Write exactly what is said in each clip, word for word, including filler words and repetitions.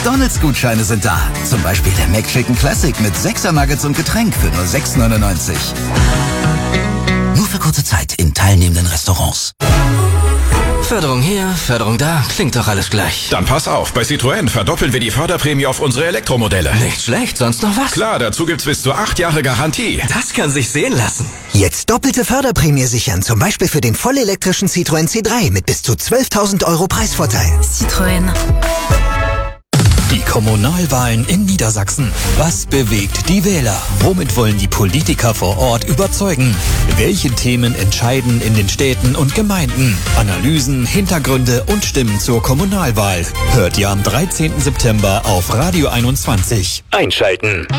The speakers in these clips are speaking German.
McDonalds-Gutscheine sind da. Zum Beispiel der McChicken Classic mit sechser Nuggets und Getränk für nur sechs neunundneunzig. Nur für kurze Zeit in teilnehmenden Restaurants. Förderung hier, Förderung da, klingt doch alles gleich. Dann pass auf, bei Citroën verdoppeln wir die Förderprämie auf unsere Elektromodelle. Nicht schlecht, sonst noch was? Klar, dazu gibt's bis zu acht Jahre Garantie. Das kann sich sehen lassen. Jetzt doppelte Förderprämie sichern, zum Beispiel für den vollelektrischen Citroën C drei mit bis zu zwölftausend Euro Preisvorteil. Citroën. Die Kommunalwahlen in Niedersachsen. Was bewegt die Wähler? Womit wollen die Politiker vor Ort überzeugen? Welche Themen entscheiden in den Städten und Gemeinden? Analysen, Hintergründe und Stimmen zur Kommunalwahl. Hört ihr am dreizehnten September auf Radio einundzwanzig. Einschalten.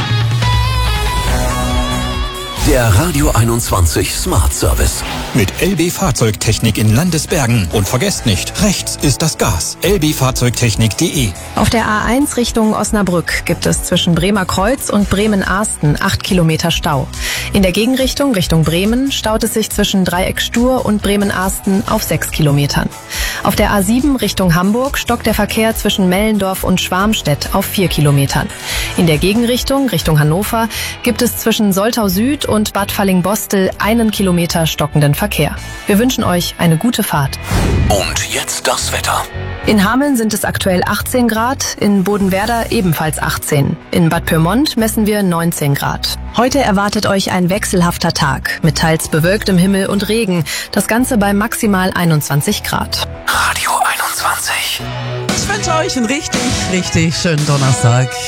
Der Radio einundzwanzig Smart Service. Mit L B Fahrzeugtechnik in Landesbergen. Und vergesst nicht, rechts ist das Gas. l b fahrzeugtechnik punkt de. Auf der A eins Richtung Osnabrück gibt es zwischen Bremer Kreuz und Bremen-Arsten acht Kilometer Stau. In der Gegenrichtung Richtung Bremen staut es sich zwischen Dreieck Stur und Bremen-Arsten auf sechs Kilometern. Auf der A sieben Richtung Hamburg stockt der Verkehr zwischen Mellendorf und Schwarmstedt auf vier Kilometern. In der Gegenrichtung Richtung Hannover gibt es zwischen Soltau Süd und Bad Fallingbostel einen Kilometer stockenden Verkehr. Wir wünschen euch eine gute Fahrt. Und jetzt das Wetter. In Hameln sind es aktuell achtzehn Grad, in Bodenwerder ebenfalls achtzehn. In Bad Pyrmont messen wir neunzehn Grad. Heute erwartet euch ein wechselhafter Tag mit teils bewölktem Himmel und Regen. Das Ganze bei maximal einundzwanzig Grad. Radio einundzwanzig. Ich wünsche euch einen richtig, richtig schönen Donnerstag.